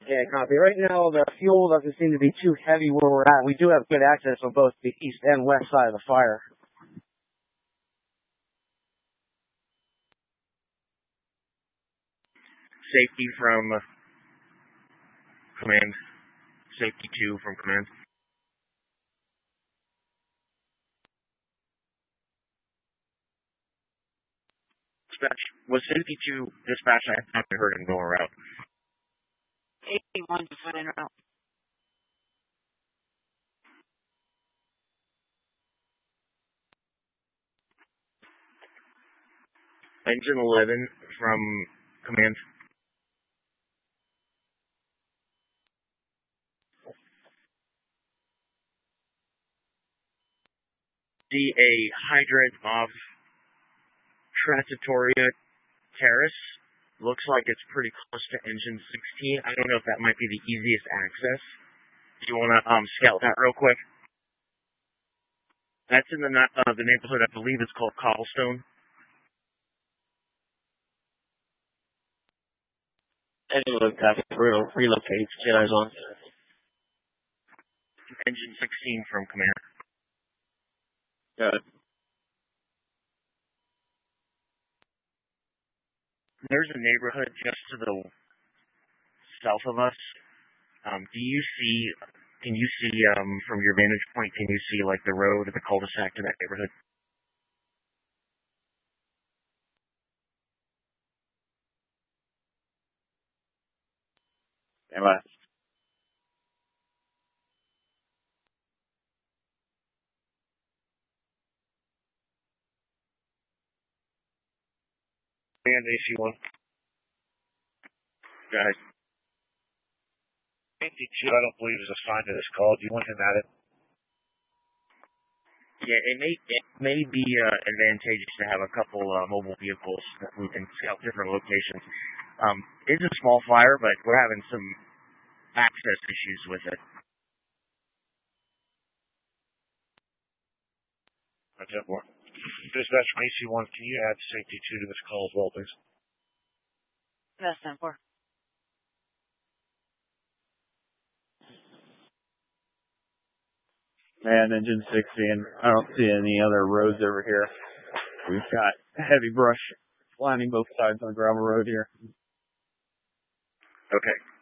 Yeah, copy. Right now, the fuel doesn't seem to be too heavy where we're at. We do have good access on both the east and west side of the fire. Safety from command. Safety 2 from command. Dispatch. Was Safety 2 dispatch? I haven't heard him go around. 81 to en route. Engine 11 from command. See a hydrant off Transitoria Terrace. Looks like it's pretty close to engine 16. I don't know if that might be the easiest access. Do you want to scout that real quick? That's in the neighborhood. I believe it's called Cobblestone. Anyone copy. Relocate. Get eyes on. Engine 16 from command. Got it. There's a neighborhood just to the south of us. Can you see from your vantage point, can you see like the road, the cul-de-sac to that neighborhood? Stand by. And AC1. Go ahead. AC2, I don't believe is assigned to this call. Do you want him at it? Yeah, it may be advantageous to have a couple mobile vehicles that we can scout different locations. It's a small fire, but we're having some access issues with it. That's it. Dispatch from AC1, can you add Safety 2 to this call as well, please? That's 10-4. Man, engine 16. I don't see any other roads over here. We've got heavy brush lining both sides on the gravel road here. Okay.